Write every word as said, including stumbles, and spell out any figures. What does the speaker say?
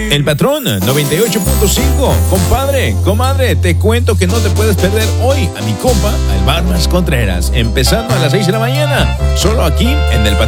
El Patrón noventa y ocho punto cinco. Compadre, comadre, te cuento que no te puedes perder hoy a mi compa, al Barbas Contreras, empezando a las seis de la mañana, solo aquí en El Patrón.